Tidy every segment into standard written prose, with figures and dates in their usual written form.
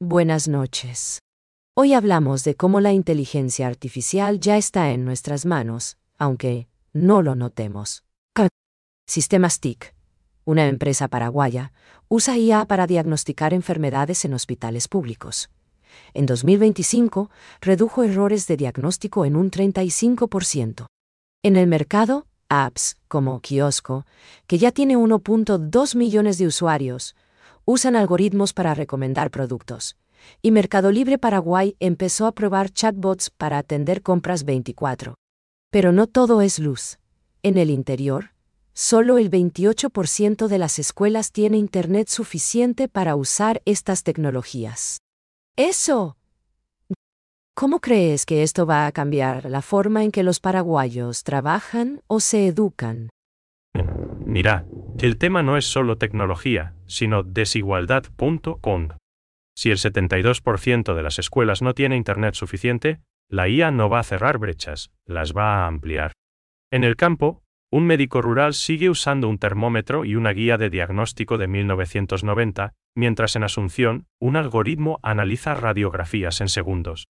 Buenas noches. Hoy hablamos de cómo la inteligencia artificial ya está en nuestras manos, aunque no lo notemos. Sistemas TIC, una empresa paraguaya, usa IA para diagnosticar enfermedades en hospitales públicos. En 2025, redujo errores de diagnóstico en un 35%. En el mercado, apps como Kiosco, que ya tiene 1.2 millones de usuarios, usan algoritmos para recomendar productos. Y Mercado Libre Paraguay empezó a probar chatbots para atender compras 24. Pero no todo es luz. En el interior, solo el 28% de las escuelas tiene internet suficiente para usar estas tecnologías. ¡Eso! ¿Cómo crees que esto va a cambiar la forma en que los paraguayos trabajan o se educan? Mira, el tema no es solo tecnología, sino desigualdad.com. Si el 72% de las escuelas no tiene internet suficiente, la IA no va a cerrar brechas, las va a ampliar. En el campo, un médico rural sigue usando un termómetro y una guía de diagnóstico de 1990, mientras en Asunción, un algoritmo analiza radiografías en segundos.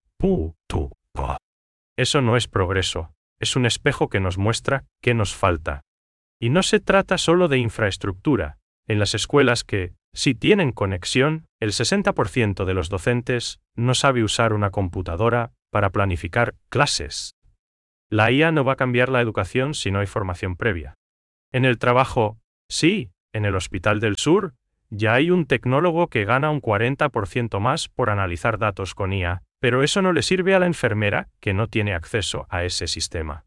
Eso no es progreso, es un espejo que nos muestra qué nos falta. Y no se trata solo de infraestructura. En las escuelas que, si tienen conexión, el 60% de los docentes no sabe usar una computadora para planificar clases. La IA no va a cambiar la educación si no hay formación previa. En el trabajo, sí, en el Hospital del Sur, ya hay un tecnólogo que gana un 40% más por analizar datos con IA, pero eso no le sirve a la enfermera que no tiene acceso a ese sistema.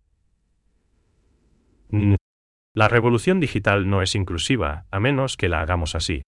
La revolución digital no es inclusiva, a menos que la hagamos así.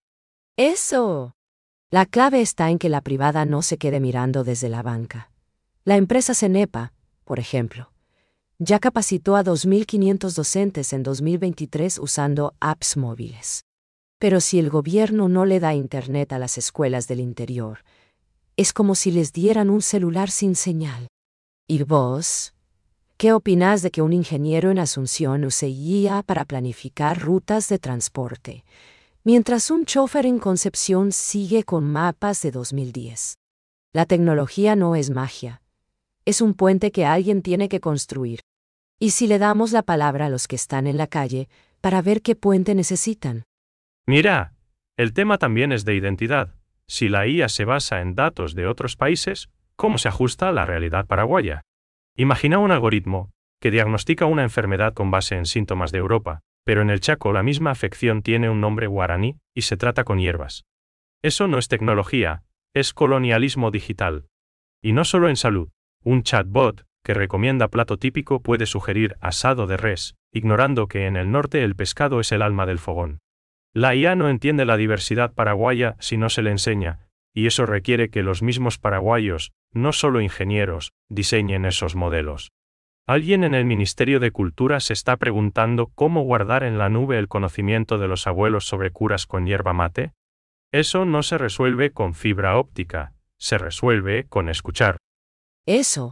¡Eso! La clave está en que la privada no se quede mirando desde la banca. La empresa Cenepa, por ejemplo, ya capacitó a 2.500 docentes en 2023 usando apps móviles. Pero si el gobierno no le da internet a las escuelas del interior, es como si les dieran un celular sin señal. ¿Y vos? ¿Qué opinás de que un ingeniero en Asunción use IA para planificar rutas de transporte, mientras un chofer en Concepción sigue con mapas de 2010? La tecnología no es magia. Es un puente que alguien tiene que construir. ¿Y si le damos la palabra a los que están en la calle para ver qué puente necesitan? Mira, el tema también es de identidad. Si la IA se basa en datos de otros países, ¿cómo se ajusta a la realidad paraguaya? Imagina un algoritmo que diagnostica una enfermedad con base en síntomas de Europa, pero en el Chaco la misma afección tiene un nombre guaraní y se trata con hierbas. Eso no es tecnología, es colonialismo digital. Y no solo en salud. Un chatbot que recomienda plato típico puede sugerir asado de res, ignorando que en el norte el pescado es el alma del fogón. La IA no entiende la diversidad paraguaya si no se le enseña, y eso requiere que los mismos paraguayos, no solo ingenieros, diseñen esos modelos. ¿Alguien en el Ministerio de Cultura se está preguntando cómo guardar en la nube el conocimiento de los abuelos sobre curas con yerba mate? Eso no se resuelve con fibra óptica, se resuelve con escuchar. Eso.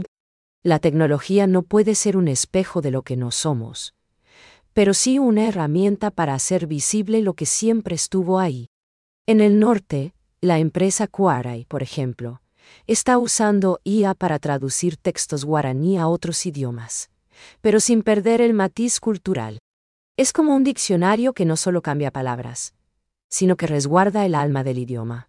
La tecnología no puede ser un espejo de lo que no somos, pero sí una herramienta para hacer visible lo que siempre estuvo ahí. En el norte, la empresa Cuaray, por ejemplo, está usando IA para traducir textos guaraní a otros idiomas, pero sin perder el matiz cultural. Es como un diccionario que no solo cambia palabras, sino que resguarda el alma del idioma.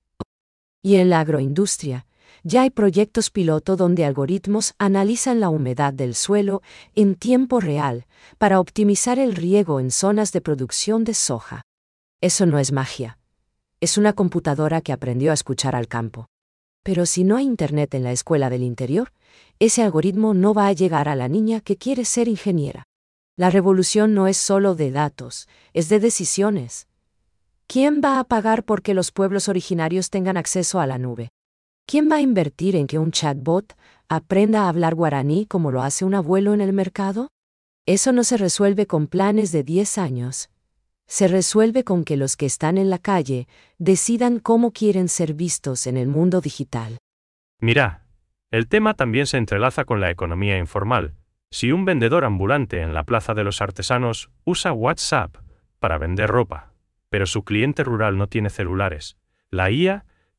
Y en la agroindustria, ya hay proyectos piloto donde algoritmos analizan la humedad del suelo en tiempo real para optimizar el riego en zonas de producción de soja. Eso no es magia. Es una computadora que aprendió a escuchar al campo. Pero si no hay internet en la escuela del interior, ese algoritmo no va a llegar a la niña que quiere ser ingeniera. La revolución no es solo de datos, es de decisiones. ¿Quién va a pagar porque los pueblos originarios tengan acceso a la nube? ¿Quién va a invertir en que un chatbot aprenda a hablar guaraní como lo hace un abuelo en el mercado? Eso no se resuelve con planes de 10 años. Se resuelve con que los que están en la calle decidan cómo quieren ser vistos en el mundo digital. Mira, el tema también se entrelaza con la economía informal. Si un vendedor ambulante en la Plaza de los Artesanos usa WhatsApp para vender ropa, pero su cliente rural no tiene celulares, la IA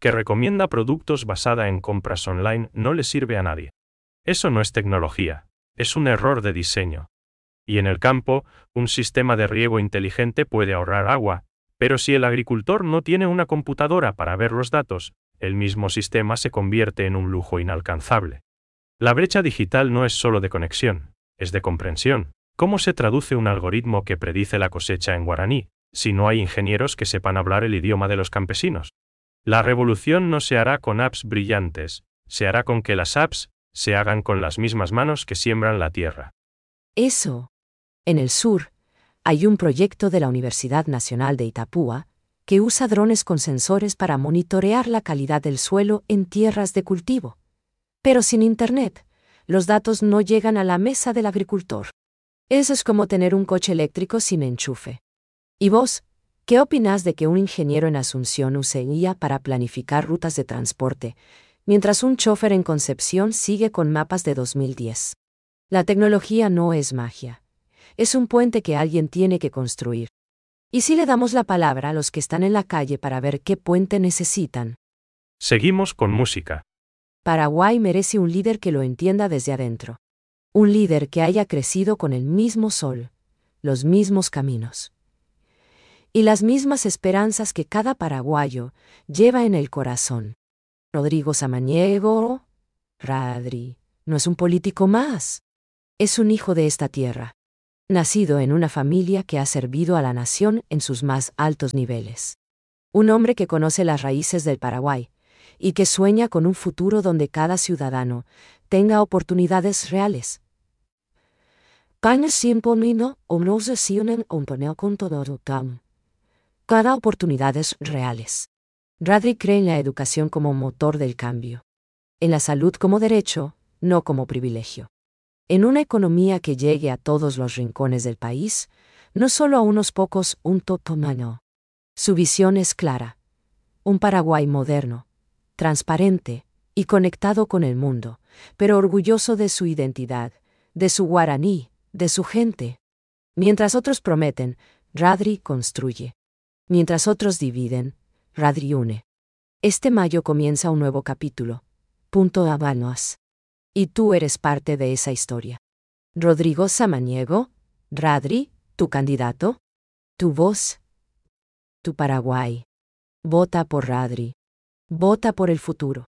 que recomienda productos basada en compras online no le sirve a nadie. Eso no es tecnología, es un error de diseño. Y en el campo, un sistema de riego inteligente puede ahorrar agua, pero si el agricultor no tiene una computadora para ver los datos, el mismo sistema se convierte en un lujo inalcanzable. La brecha digital no es solo de conexión, es de comprensión. ¿Cómo se traduce un algoritmo que predice la cosecha en guaraní, si no hay ingenieros que sepan hablar el idioma de los campesinos? La revolución no se hará con apps brillantes, se hará con que las apps se hagan con las mismas manos que siembran la tierra. Eso. En el sur, hay un proyecto de la Universidad Nacional de Itapúa que usa drones con sensores para monitorear la calidad del suelo en tierras de cultivo. Pero sin Internet, los datos no llegan a la mesa del agricultor. Eso es como tener un coche eléctrico sin enchufe. ¿Y vos? ¿Qué opinás de que un ingeniero en Asunción use IA para planificar rutas de transporte, mientras un chofer en Concepción sigue con mapas de 2010? La tecnología no es magia. Es un puente que alguien tiene que construir. ¿Y si le damos la palabra a los que están en la calle para ver qué puente necesitan? Seguimos con música. Paraguay merece un líder que lo entienda desde adentro. Un líder que haya crecido con el mismo sol, los mismos caminos y las mismas esperanzas que cada paraguayo lleva en el corazón. Rodrigo Samaniego, Radri, no es un político más. Es un hijo de esta tierra, nacido en una familia que ha servido a la nación en sus más altos niveles. Un hombre que conoce las raíces del Paraguay y que sueña con un futuro donde cada ciudadano tenga oportunidades reales. Cada oportunidades reales. Radri cree en la educación como motor del cambio. En la salud como derecho, no como privilegio. En una economía que llegue a todos los rincones del país, no solo a unos pocos, un totomano. Su visión es clara. Un Paraguay moderno, transparente y conectado con el mundo, pero orgulloso de su identidad, de su guaraní, de su gente. Mientras otros prometen, Radri construye. Mientras otros dividen, Radri une. Este mayo comienza un nuevo capítulo. Punto Habanos. Y tú eres parte de esa historia. Rodrigo Samaniego, Radri, tu candidato, tu voz, tu Paraguay. Vota por Radri. Vota por el futuro.